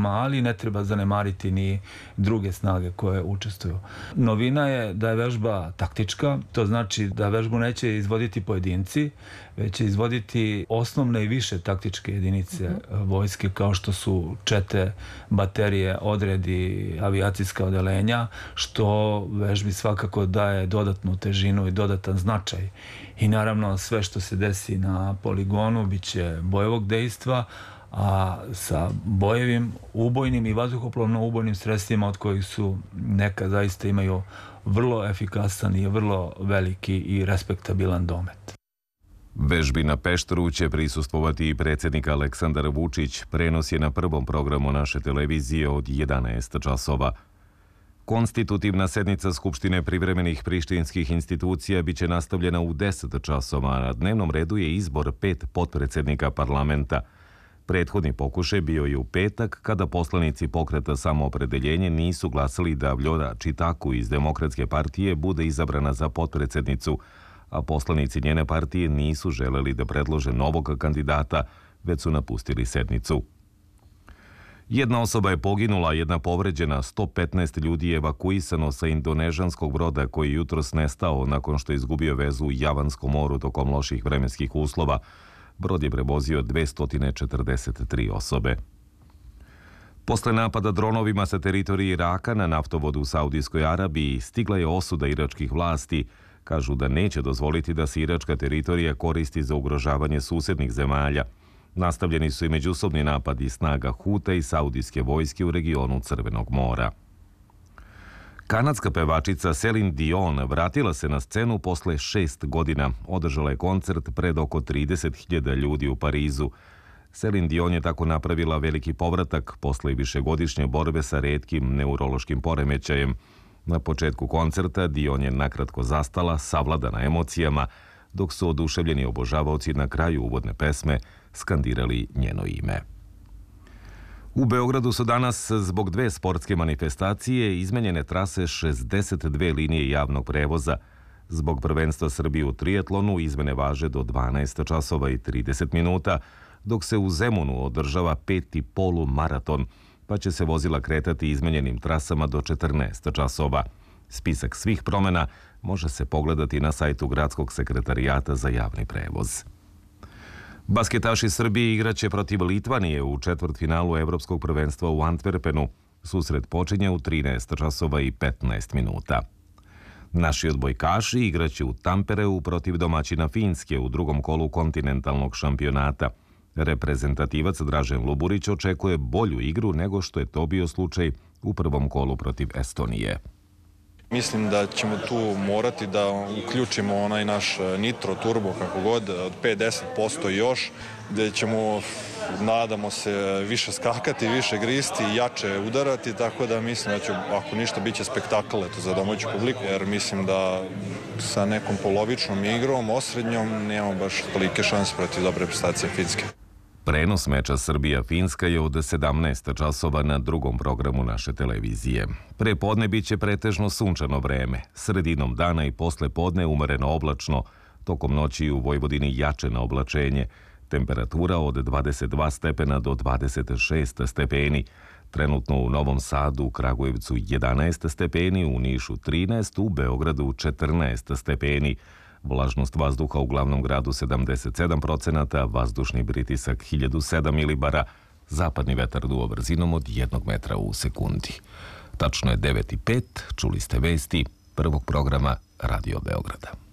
snagama, ali ne treba zanemariti ni druge snage koje učestvuju. Novina je da je vežba taktička, to znači da vežbu neće izvoditi pojedinci, već će izvoditi osnovne i više taktičke jedinice vojske, kao što su čete, baterije, odredi, avijacijska odeljenja, što vežbi svakako daje dodatnu težinu i dodatan značaj. I naravno sve što se desi na poligonu biće bojevog dejstva, a sa bojevim, ubojnim i vazduhoplovno ubojnim sredstvima od kojih su neka zaista imaju vrlo efikasan i vrlo veliki i respektabilan domet. Vežbi na Pešteru će prisustvovati i predsjednik Aleksandar Vučić. Prenos je na prvom programu naše televizije od 11 časova. Konstitutivna sednica Skupštine privremenih prištinskih institucija biće nastavljena u 10 časova, a na dnevnom redu je izbor 5 potpredsjednika parlamenta. Prethodni pokušaj bio je u petak, kada poslanici Pokreta Samoopredeljenje nisu glasali da Vljora Čitaku iz Demokratske partije bude izabrana za potpredsjednicu, a poslanici njene partije nisu želeli da predlože novog kandidata, već su napustili sednicu. Jedna osoba je poginula, jedna povređena, 115 ljudi je evakuisano sa indonežanskog broda koji je jutros nestao nakon što je izgubio vezu u Javanskom moru tokom loših vremenskih uslova. Brod je prevozio 243 osobe. Posle napada dronovima sa teritorije Iraka na naftovodu u Saudijskoj Arabiji stigla je osuda iračkih vlasti. Kažu da neće dozvoliti da se iračka teritorija koristi za ugrožavanje susednih zemalja. Nastavljeni su i međusobni napadi snaga Huta i saudijske vojske u regionu Crvenog mora. Kanadska pevačica Celine Dion vratila se na scenu posle 6 godina. Održala je koncert pred oko 30.000 ljudi u Parizu. Celine Dion je tako napravila veliki povratak posle višegodišnje borbe sa retkim neurološkim poremećajem. Na početku koncerta Dion je nakratko zastala, savladana emocijama, dok su oduševljeni obožavaoci na kraju uvodne pesme skandirali njeno ime. U Beogradu su danas zbog 2 sportske manifestacije izmenjene trase 62 linije javnog prevoza. Zbog prvenstva Srbije u triatlonu izmene važe do 12 časova i 30 minuta, dok se u Zemunu održava 5. polumaraton, pa će se vozila kretati izmenjenim trasama do 14 časova. Spisak svih promjena može se pogledati na sajtu Gradskog sekretarijata za javni prevoz. Basketaši Srbije igraće protiv Litvanije u četvrtfinalu Evropskog prvenstva u Antwerpenu. Susret počinje u 13 časova i 15 minuta. Naši odbojkaši igraće u Tampereu protiv domaćina Finske u drugom kolu kontinentalnog šampionata. Reprezentativac Dražen Luburić očekuje bolju igru nego što je to bio slučaj u prvom kolu protiv Estonije. Mislim da ćemo tu morati da uključimo onaj naš nitro, turbo, kako god, od 5-10% još, gde ćemo, nadamo se, više skakati, više gristi, jače udarati, tako da mislim da će, ako ništa, bit će spektakl za domaću publiku, jer mislim da sa nekom polovičnom igrom, osrednjom, nemamo baš tolike šanse protiv dobre prestacije Finske. Prenos meča Srbija-Finska je od 17 časova na drugom programu naše televizije. Pre podne biće pretežno sunčano vreme, sredinom dana i posle podne umereno oblačno, tokom noći u Vojvodini jače na oblačenje, temperatura od 22 stepena do 26 stepeni, trenutno u Novom Sadu, u Kragujevcu 11 stepeni, u Nišu 13, u Beogradu 14 stepeni, vlažnost vazduha u glavnom gradu 77%, vazdušni pritisak 1007 milibara, zapadni vetar duo brzinom od 1 metra u sekundi. Tačno je 9:05, čuli ste vesti prvog programa Radio Beograda.